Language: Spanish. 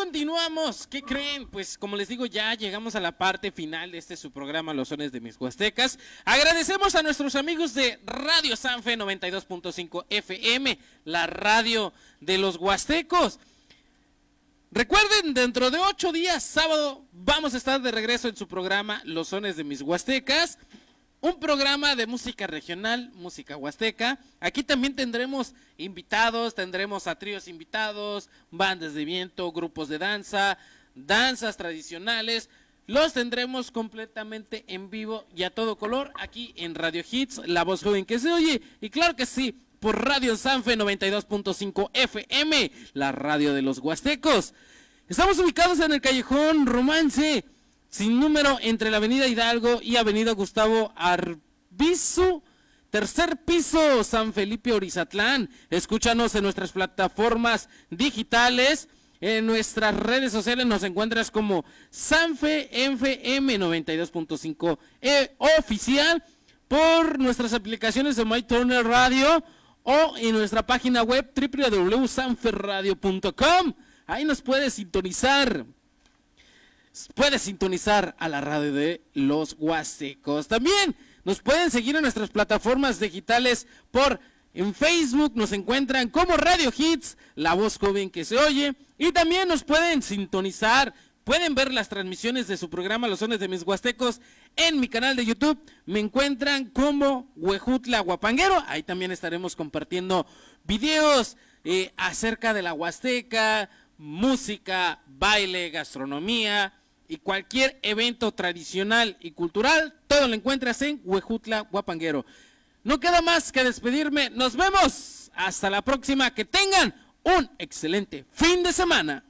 continuamos. ¿Qué creen? Pues como les digo, ya llegamos a la parte final de este su programa Los Sones de mis Huastecas. Agradecemos a nuestros amigos de Radio Sanfe 92.5 FM, la radio de los huastecos. Recuerden, dentro de 8 días, sábado, vamos a estar de regreso en su programa Los Sones de mis Huastecas. Un programa de música regional, música huasteca. Aquí también tendremos invitados, tendremos a tríos invitados, bandas de viento, grupos de danza, danzas tradicionales. Los tendremos completamente en vivo y a todo color aquí en Radio Hits, la voz joven que se oye. Y claro que sí, por Radio Sanfe 92.5 FM, la radio de los huastecos. Estamos ubicados en el Callejón Romance, sin número, entre la Avenida Hidalgo y Avenida Gustavo Arbizu, tercer piso, San Felipe Orizatlán. Escúchanos en nuestras plataformas digitales, en nuestras redes sociales nos encuentras como Sanfe FM 92.5 oficial, por nuestras aplicaciones de MyTurner Radio o en nuestra página web www.sanferradio.com. Ahí nos puedes sintonizar. Puedes sintonizar a la radio de los huastecos. También nos pueden seguir en nuestras plataformas digitales en Facebook nos encuentran como Radio Hits, la voz joven que se oye, y también nos pueden sintonizar, pueden ver las transmisiones de su programa Los Sones de mis Huastecos en mi canal de YouTube. Me encuentran como Huejutla Huapanguero. Ahí también estaremos compartiendo videos acerca de la Huasteca, música, baile, gastronomía y cualquier evento tradicional y cultural. Todo lo encuentras en Huejutla Huapanguero. No queda más que despedirme. Nos vemos hasta la próxima. Que tengan un excelente fin de semana.